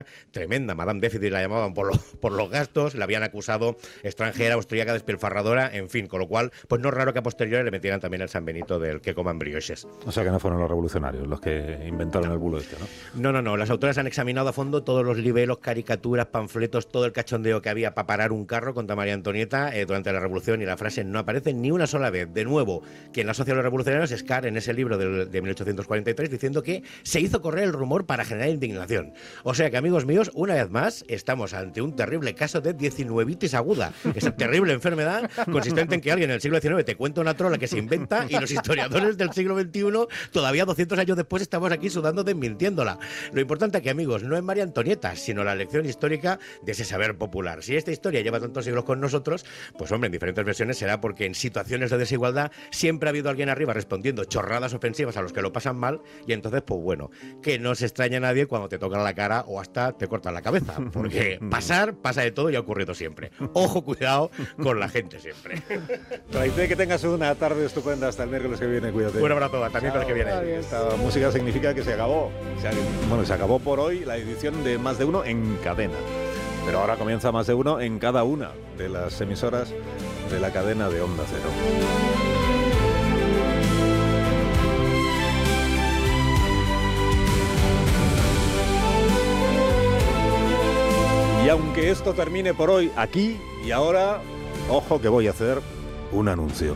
tremenda, Madame Déficit la llamaban por los gastos, la habían acusado extranjera, austríaca, despilfarradora, en fin, con lo cual, pues no es raro que a posteriori le metieran también el San Benito del que coman brioches. O sea que no fueron los revolucionarios los que inventaron el bulo este, ¿no? No, las autoras han examinado a fondo todos los libelos, caricaturas, panfletos, todo el cachondeo que había para parar un carro contra María Antonieta durante la Revolución, y la frase no aparece ni una sola vez. De nuevo, quien la asocia a los revolucionarios es Carr en ese libro de 1843, diciendo que se hizo correr el rumor para generar indignación. O sea que, amigos míos, una vez más, estamos ante un terrible caso de 19itis aguda. Esa terrible enfermedad consistente en que alguien en el siglo XIX te cuenta una trola que se inventa y los historiadores del siglo XXI, todavía 200 años después, estamos aquí sudando desmintiéndola. Lo importante aquí, amigos, no es María Antonieta, sino la lección histórica de ese saber popular. Si esta historia lleva tantos siglos con nosotros, pues hombre, en diferentes versiones será porque en situaciones de desigualdad siempre ha habido alguien arriba respondiendo chorradas ofensivas a los que lo pasan mal, y entonces, pues bueno, que no se extraña a nadie cuando te tocan la cara o hasta te cortan la cabeza, porque pasa de todo y ha ocurrido siempre. Ojo, cuidado con la gente siempre. Raite, que tengas una tarde estupenda hasta el miércoles que viene, cuídate. Un abrazo, también para el que viene. Esta música significa que se acabó. Se acabó por hoy la edición de Más de Uno en cadena. Pero ahora comienza Más de Uno en cada una de las emisoras de la cadena de Onda Cero. Y aunque esto termine por hoy aquí y ahora, ojo que voy a hacer un anuncio.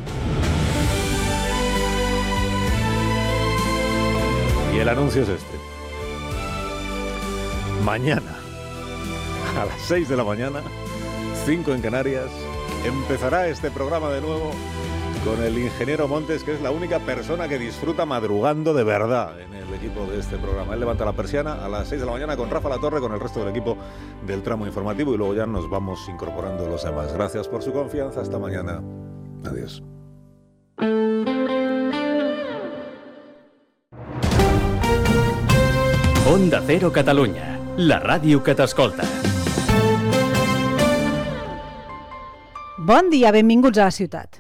Y el anuncio es este. Mañana, a las 6 de la mañana, 5 en Canarias, empezará este programa de nuevo con el ingeniero Montes, que es la única persona que disfruta madrugando de verdad en el equipo de este programa. Él levanta la persiana a las 6 de la mañana con Rafa Latorre, con el resto del equipo del tramo informativo, y luego ya nos vamos incorporando los demás. Gracias por su confianza. Hasta mañana. Adiós. Onda Cero Catalunya, la ràdio que t'escolta. Bon dia, benvinguts a la ciutat.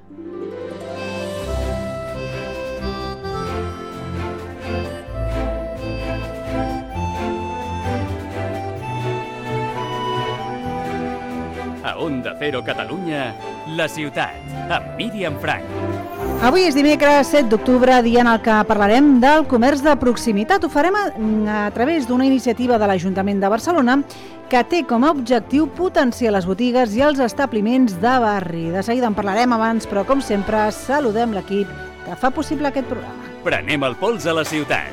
A Onda Cero Catalunya, la ciutat, amb Míriam Frank. Avui és dimecres 7 d'octubre, dia en el que parlarem del comerç de proximitat. Ho farem a través d'una iniciativa de l'Ajuntament de Barcelona que té com a objectiu potenciar les botigues i els establiments de barri. De seguida en parlarem abans, però com sempre saludem l'equip que fa possible aquest programa. Prenem el pols a la ciutat.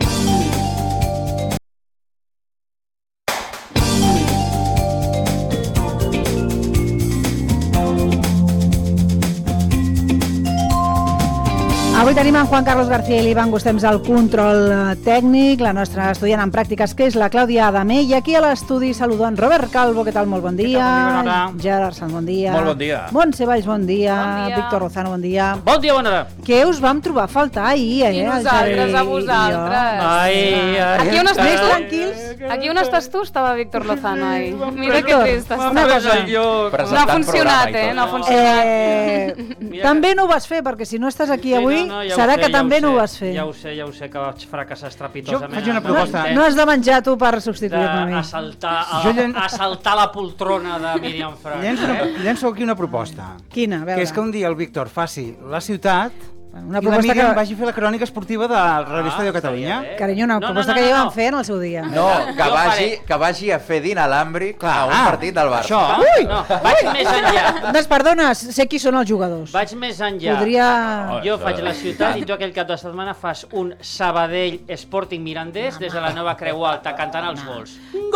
Avui tenim en Juan Carlos García i l'Ivan Gustems al control tècnic, la nostra estudiant en pràctiques, que és la Clàudia Adamé, i aquí a l'estudi saludo en Robert Calvo, què tal? Molt bon dia. Gerard Sant, bon dia. Molt bon dia. Montse Valls, bon dia. Víctor Lozano, bon dia. Bon dia, bona hora. Que us vam trobar a faltar ahir, I nosaltres a vosaltres. Aquí on estàs Més tu? tranquils. Aquí on estàs tu estava Víctor Lozano ahir. Mira que trist està. Una cosa. No ha funcionat, no ha funcionat. També no ho vas fer, perquè si no estàs aquí avui, serà que també no ho vas fer. Ja ho sé que vaig fracassar estrepitosament. Jo faig una proposta. No has de menjar tu per substituir-me a mi. Assaltar la poltrona de Míriam Frank. Llenço aquí una proposta. Quina? A veure. Que és que un dia el Víctor faci la ciutat Una i la proposta Míriam que... vagi a fer la crònica esportiva de la revista de Catalunya. Carinyo, una proposta que ja vam fer en el seu dia. No, que vagi a fer d'inalàmbric a un partit del Barça. Això? Ui! No, vaig més enllà. Doncs perdona, sé qui són els jugadors. Vaig més enllà. Podria... Jo faig la ciutat i tu aquell cap de setmana fas un Sabadell Sporting Mirandés des de la nova Creu Alta cantant els gols.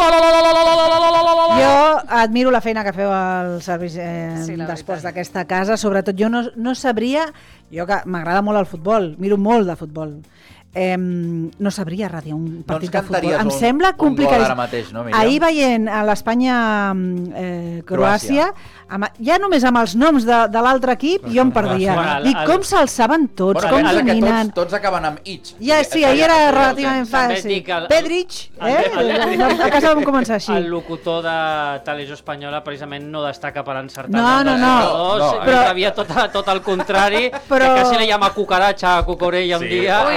Jo admiro la feina que feu al servei d'esports d'aquesta casa. Sobretot jo no sabria... Jo que m'agrada molt el futbol, miro molt de futbol. No sabria radiar un partit de futbol. Em sembla complicadíssim. Ahir veient a l'Espanya-Croàcia, ja només amb els noms de l'altre equip, jo em perdia. Dic, com se'ls saben tots, com dominen... Tots acaben amb Itch. Ja, sí, ahir era relativament fàcil. Pedric, a casa vam començar així. El locutor de Televisió Espanyola precisament no destaca per encertar. No. Però havia tot el contrari, que quasi li llama cucaracha a Cucorella un dia. Sí,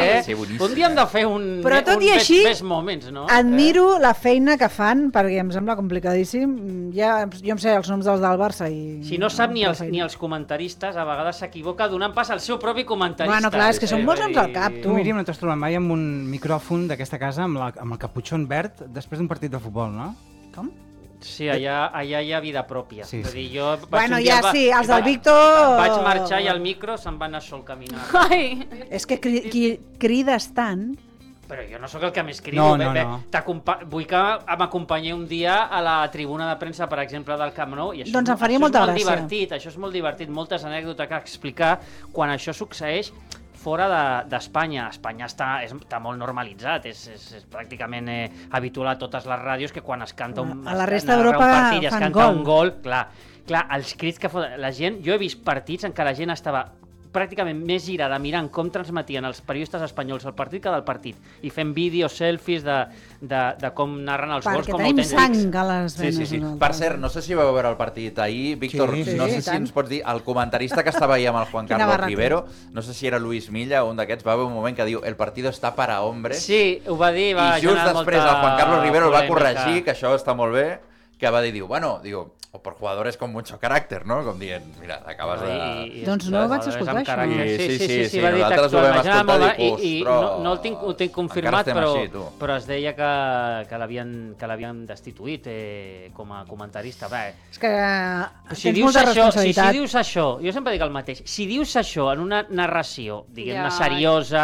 boníssim. Un dia hem de fer un Però tot i així, best moments, no? admiro la feina que fan, perquè em sembla complicadíssim. Ja, jo em sé els noms dels del Barça i... Si no sap ni els comentaristes, a vegades s'equivoca donant pas al seu propi comentarista. Bueno, clar, és que són molts noms al cap, Tu, Míriam, no t'has trobat mai amb un micròfon d'aquesta casa amb el caputxon verd després d'un partit de futbol, no? Com? Sí, allà hi ha vida pròpia. Sí, Vull sí. dir, jo Bueno, ja sí, els del Víctor... Vaig marxar i al micro se'n va anar sol caminant. Ai. És que crides tant... Però jo no sóc el que més crido. No. Vull que m'acompanyi un dia a la tribuna de premsa, per exemple, del Camp Nou. I això Doncs em faria molta gràcia. Això és molt divertit, moltes anècdotes que explicar quan això succeeix fora d'Espanya. Espanya està molt normalitzat, és pràcticament habitual a totes les ràdios que quan es canta a la resta d'Europa es fan canta gol. un gol, clar, els crits que la gent... Jo he vist partits en què la gent estava pràcticament més girada mirant com transmetien els periodistes espanyols el partit que del partit, i fent vídeos, selfies de com narren els gols com autèntics. Perquè tenim sang a les venes. Sí. Per cert, no sé si vau veure el partit ahir, Víctor, no sé si ens pots dir, el comentarista que estava ahir amb el Juan Carlos Rivero, no sé si era Luis Milla o un d'aquests, va haver un moment que diu el partido está para hombres. Sí, ho va dir, va i just després el Juan Carlos Rivero el va corregir, que això està molt bé, que va dir, o por jugadores con mucho carácter, no? Com dient, mira, acabes de... Doncs no ho vaig escoltar, això. Sí, va dir textualment. I no ho tinc confirmat, però es deia que l'havien destituït com a comentarista. És que tens molta responsabilitat. Si dius això, jo sempre dic el mateix, si dius això en una narració, diguem-ne, seriosa,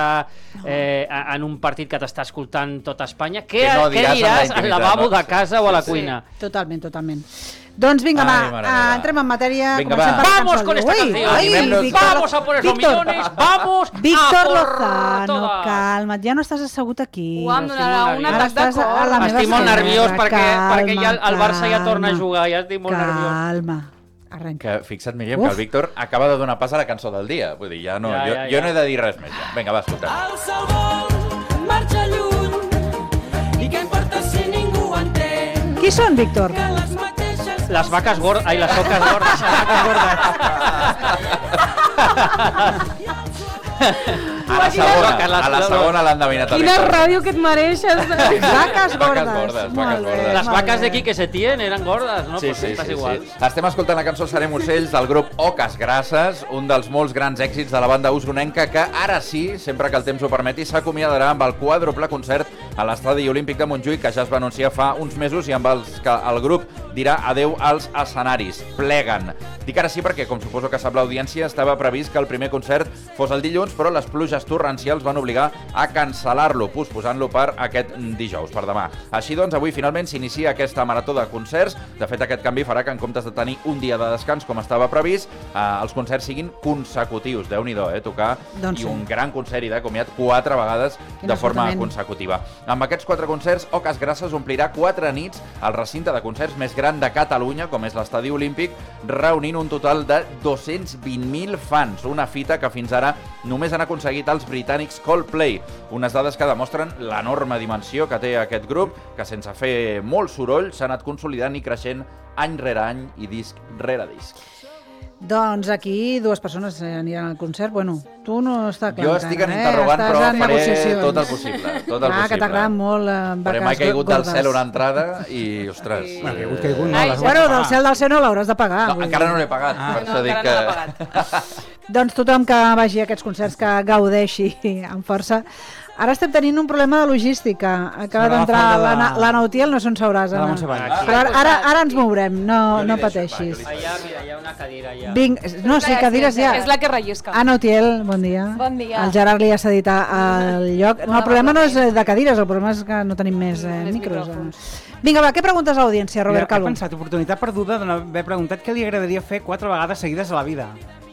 en un partit que t'està escoltant tota Espanya, què diràs al lavabo de casa o a la cuina? Totalment. Doncs vinga, entrem en matèria. Vamos con esta canción. Vamos a por esos millones. Vamos Víctor a por Lozano, todas. calma't, ja no estàs assegut aquí. Em donarà un atac de cor. Estic molt nerviós perquè ja el Barça ja torna a jugar, ja estic molt nerviós. Calma. Arrenca. Que fixa't, Míriam, que el Víctor acaba de donar pas a la cançó del dia. Vull dir, jo no he de dir res més. Vinga, va, escolta. El sol vol marxa lluny i què importa si ningú ho entén. Qui són, Víctor? Les vaques gordes, ai, les oques gordes. A la segona l'han endevinat. Quina ràdio que et mereixes. Vaques gordes. Les vaques d'aquí que se tien eren gordes, no? Sí. Estem escoltant la cançó Serem ocells del grup Oques Grasses, un dels molts grans èxits de la banda usonenca que ara sí, sempre que el temps ho permeti, s'acomiadarà amb el quàdruple concert a l'Estadi Olímpic de Montjuïc, que ja es va anunciar fa uns mesos i amb els que el grup dirà adeu als escenaris. Pleguen. Dic ara sí perquè, com suposo que sap l'audiència, estava previst que el primer concert fos el dilluns, però les pluges torrencials van obligar a cancel·lar-lo, posposant-lo per aquest dijous, per demà. Així doncs, avui finalment s'inicia aquesta marató de concerts. De fet, aquest canvi farà que en comptes de tenir un dia de descans, com estava previst, els concerts siguin consecutius. Déu-n'hi-do, tocar i un gran concert i de comiat 4 vegades de forma consecutiva. Amb aquests 4 concerts, Oques Grasses omplirà 4 nits al recinte de concerts més gran de Catalunya, com és l'Estadi Olímpic, reunint un total de 220.000 fans, una fita que fins ara només han aconseguit els britànics Coldplay. Unes dades que demostren l'enorme dimensió que té aquest grup, que sense fer molt soroll s'ha anat consolidant i creixent any rere any i disc rere disc. Doncs aquí 2 persones aniran al concert. Bueno, tu no està clar. Jo estic en interrogant, però faré tot el possible. Que t'agrada molt vaques gordes. Però m'ha caigut del cel una entrada i, ostres... Bueno, del cel no l'hauràs de pagar. Encara no l'he pagat, per això dic que... Doncs tothom que vagi a aquests concerts, que gaudeixi amb força. Ara estem tenint un problema de logística. Acaba d'entrar l'Anna Utiel, no se'n sabràs, Anna. Però ara ens mourem, no pateixis. Allà, mira, hi ha una cadira allà. No, sí, cadires ja. És la que rellisca. Anna Utiel, bon dia. Bon dia. El Gerard li ha cedit al lloc. No, el problema no és de cadires, el problema és que no tenim més micros. Vinga, va, què preguntes a l'audiència, Robert Calvo? He pensat, oportunitat perduda d'haver preguntat què li agradaria fer 4 vegades seguides a la vida.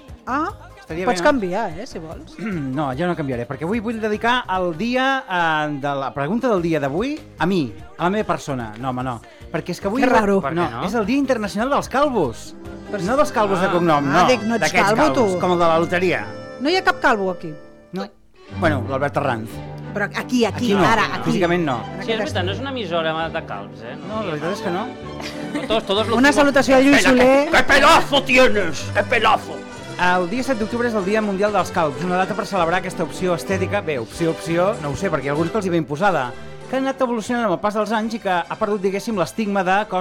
Pots canviar, si vols. No, jo no canviaré, perquè avui vull dedicar el dia de la pregunta del dia d'avui a mi, a la meva persona. No, home, no. Perquè és que avui... Que raro. No, és el Dia Internacional dels Calvos. No dels calvos de cognom, no. Dic, no ets calvo, tu. Com el de la loteria. No hi ha cap calvo aquí. No. Bueno, l'Albert Arranz. Però aquí no, ara, aquí. Físicament no. Sí, és veritat, no és una emissora de calbs, No, la veritat és que no. Una salutació a Lluís Soler. ¡Qué pelazo tienes! ¡Qué pelazo! El dia 7 d'octubre és el Dia Mundial dels Calbs, una data per celebrar aquesta opció estètica. Bé, opció, no ho sé, perquè alguns que els hi va imposada, que ha anat evolucionant amb el pas dels anys i que ha perdut, diguéssim, l'estigma de cos